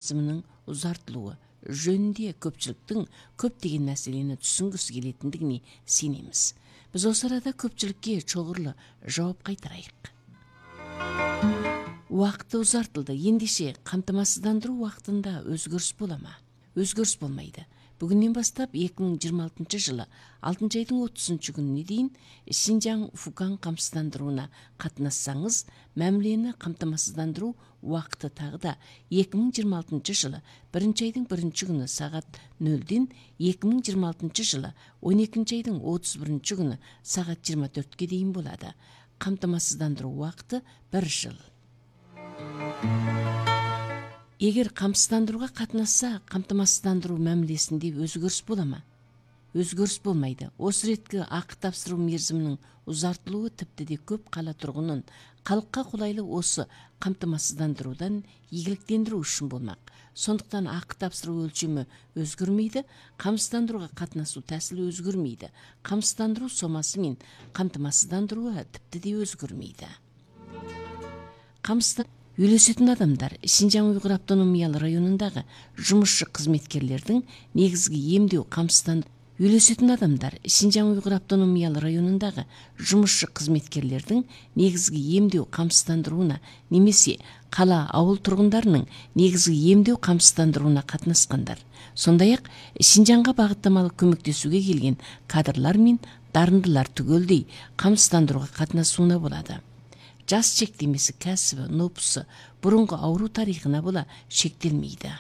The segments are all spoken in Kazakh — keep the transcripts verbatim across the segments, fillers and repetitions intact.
мерзімінің ұзартылуы жөнінде көпчіліктің көптеген мәселені түсінгісі келетіндігіне сенеміз. Біз осы арада көпчілікке чоғырлы жауап қайтарайық. Уақыты ұзартылды. Ендеше қамтамасыздандыру уақытында өзгеріс бола ма? Өзгеріс болмайды. Бүгіннен бастап екі мың жиырма алтыншы жылы алтыншы айдың отызыншы күніне дейін Шинжаң Фукан қамсыздандыруына қатынассаңыз, мәмілені қамтамасыздандыру уақыты тағы да екі мың жиырма алтыншы жылы бірінші айдың бірінші күні сағат нөлден екі мың жиырма алтыншы жылы он екінші айдың отыз бірінші күні сағат жиырма төртке дейін болады. Қамтамасыздандыру уақыты бір жыл. Егер қамсыздандыруға қатынасса, қамтамасыздандыру мәмілесінде өзгеріс бола ма? Өзгеріс болмайды. Осы реткі ақы тапсыру мерзімінің ұзартылуы тіпті де көп қала тұрғынын халыққа қолайлы осы қамтамасыздандырудан игіліктендіру үшін болмақ. Сондықтан ақы тапсыру өлшемі өзгермейді, қамсыздандыруға қатынасу тәсілі өзгермейді. Қамсыздандыру сомасы мен қамтамасыздандыруы тіпті де өзгермейді. Қамсыздандыру Үйлесетін адамдар Шинжаң Уйғур автономиялы районындағы жұмысшы қызметкерлердің негізгі емдеу қамсыздандыру Үйлесетін адамдар Шинжаң Уйғур автономиялы районындағы жұмысшы қызметкерлердің негізгі емдеу қамсыздандыруына немесе қала ауыл тұрғындарының негізгі емдеу қамсыздандыруына қатынасқандар. Сондай-ақ Шинжаңға бағыттамалы көмектесуге келген кадрлар мен дарындылар түгелдей қамсыздандыруға қатынасуына болады. Жас шектемесі, кәсібі, нопысы, бұрынғы ауру тарихына бола шектелмейді.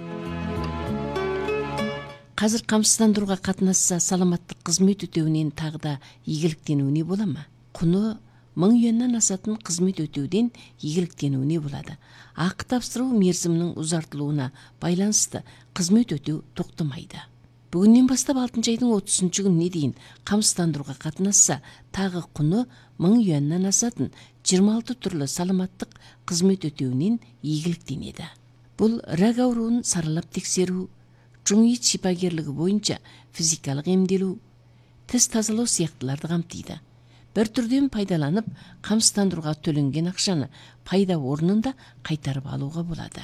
Қазір қамсыздандыруға қатынасса саламаттық қызмет өтеуінен тағы да игіліктенуіне бола ма? Құны мың юаннан асатын қызмет өтеуден игіліктенуіне болады. Ақы тапсыру мерзімінің ұзартылуына байланысты қызмет өтеу тоқтамайды. Бүгіннен бастап алтыншы айдың отызыншы күніне дейін қамсыздандыруға қатынасса, тағы құны мың юаннан асатын жиырма алты түрлі саламаттық қызмет өтеуінен игіліктенеді. Бұл рак ауруын саралап тексеру, жуңит шипагерлігі бойынша физикалық емделу, тіс тазалау сияқтыларды қамтиды. Бір түрден пайдаланып, қамсыздандыруға төленген ақшаны пайда орнында қайтарып алуға болады.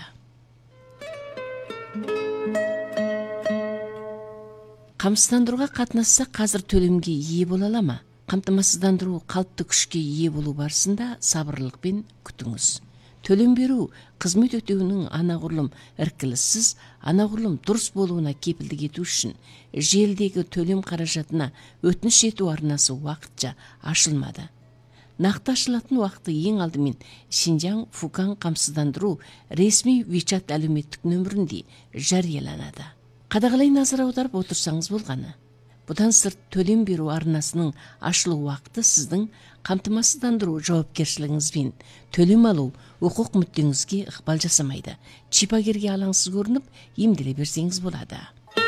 Қамсыздандыруға қатынасса қазір төлемге ие бола ала ма? Қамтамасыздандыру қалыпты күшке ие болу барысында сабырлықпен күтіңіз. Төлем беру қызмет өтеуінің анағұрлым іркіліссіз, анағұрлым дұрыс болуына кепілдік ету үшін желідегі төлем қаражатына өтініш ету арнасы уақытша ашылмады. Нақты ашылатын уақыты ең алдымен Шинжаң Фукан қамсыздандыру ресми WeChat әлеуметтік нөмірінде жарияланады. Қадағалай назар аударып отырсаңыз болғаны. Бұдан сырт төлем беру арнасының ашылу уақыты сіздің қамтамасыздандыру жауапкершілігіңізбен төлем алу құқық мүддеңізге ықпал жасамайды. Шипагерге алаңсыз көрініп, емделе берсеңіз болады.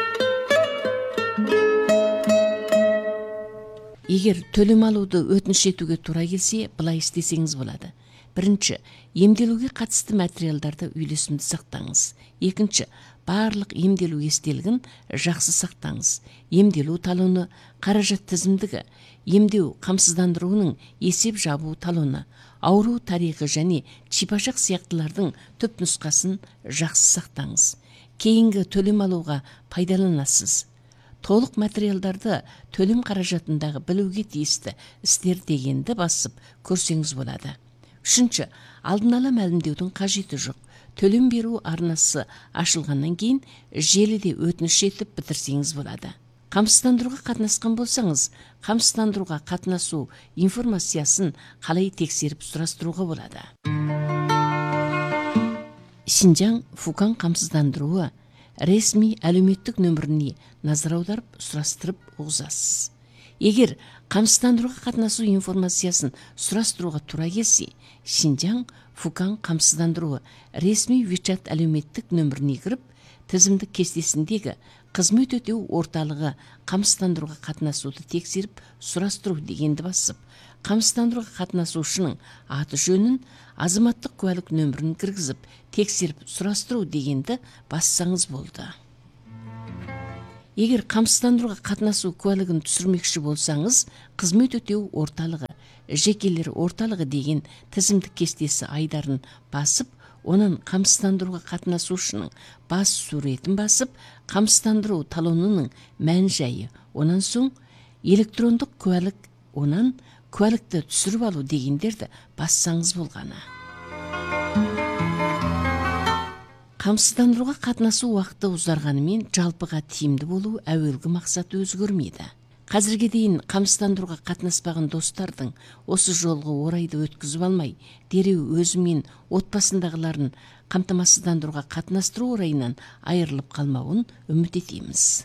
Егер төлем алуды өтініш етуге тура келсе, былай істесеңіз болады. Бірінші, емделуге қатысты материалдарды үйлесімді сақтаңыз. Екінші, барлық емделу естелігін жақсы сақтаңыз. Емделу талоны, қаражат тізімдігі, емдеу қамсыздандыруының есеп жабу талоны, ауру тарихы және шипажақ сияқтылардың түп нұсқасын жақсы сақтаңыз. Кейінгі төлем алуға пайдаланасыз. Толық материалдарды төлем қаражатындағы білуге тиісті істер дегенді басып көрсеңіз болады. Үшінші, алдын ала мәлімдеудің қажеті жоқ. Төлем беру арнасы ашылғаннан кейін желіде өтініш етіп бітірсеңіз болады. Қамсыздандыруға қатынасқан болсаңыз, қамсыздандыруға қатынасу информациясын қалай тексеріп сұрастыруға болады. Шинжаң Фукан қамсыздандыруы ресми әлеуметтік нөміріне назар аударып сұрастырып ұғызасыз. Егер қамсыздандыруға қатынасу информациясын сұрастыруға тура келсе, Шинжаң Фукан қамсыздандыруы ресми WeChat әлеуметтік нөміріне кіріп, тізімдік кестесіндегі қызмет өтеу орталығы қамсыздандыруға қатынасуды тексеріп сұрастыру дегенді басып, қамсыздандыруға қатынасушының аты жөнін, азаматтық куәлік нөмірін кіргізіп, тексеріп сұрастыру дегенді бассаңыз болды. Егер қамсыздандыруға қатынасу куәлігін түсірмекші болсаңыз, қызмет өтеу орталығы, жекелер орталығы деген тізімдік кестесі айдарын басып, онан камсыздандырууга катнашуучунун бас сүрөтүн басып, камсыздандыруу талонунун мән жайы, онан соң электрондук куәлик, онан куәликти түшүрүп алуу дегендерди бассаңыз болганы. Камсыздандырууга катнашуу убакыты узарганы менен жалпыга тиимдүү болуу әүвелги максаты өзгөрмөйдү. Казирге дейин камсыздандырууга катнаспаган достордун осы жолго орайды өткүзүп алмай, дереу өзү менен отбасындагыларын камтамасыздандырууга катнаштыруу орайынан айырылып калмауын үмүт этебиз.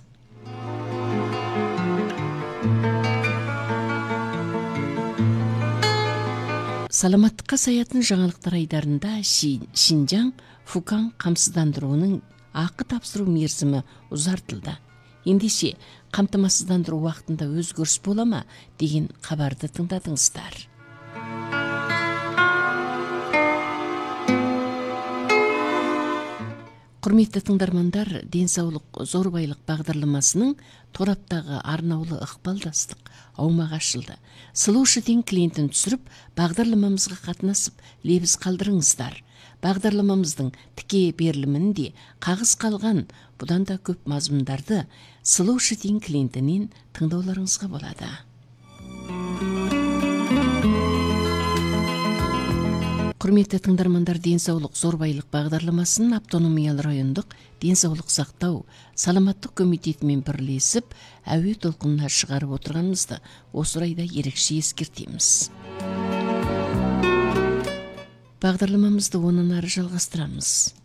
Саламаттыкка саятын жаңалыктар айдарында Шинжаң Фукан камсыздандыруунун акы тапсыруу мерзими узартылды. Эндеше камтамасыздандыруу убактында өзгөрүш болама деген кабарды тыңдадыңыздар. Курметтүү тыңдармандар, Ден соолук зор байлык багдарламасынын тораптагы арнаулы ыкпалдастык аумагы ачылды. Слушай тең клиентин түшүрүп, багдарламамызга катнашып, лебиз калдырыңыздар. Багдарламамыздын тикей берилиминде кагыс калган будан да көп мазмундарды Слушай тең клиентинен тыңдауларыңызга болот. Курметтүү тыңдармандар, Ден соолук зор байлык багдарламасынын автономиялык райондук ден соолук сактоо саламаттык комитети менен бирлешип әуе толкунуна чыгарып отурганыбызды осы орайда ерекше эскертебиз. Багдарламамызды онун ары жалгастырабыз.